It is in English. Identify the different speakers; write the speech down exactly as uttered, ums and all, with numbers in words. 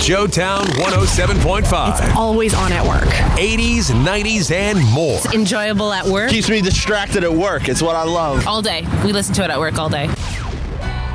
Speaker 1: Showtown one oh seven point five.
Speaker 2: It's always on at work.
Speaker 1: eighties, nineties, and more.
Speaker 3: It's enjoyable at work.
Speaker 4: Keeps me distracted at work. It's what I love.
Speaker 3: All day. We listen to it at work all day.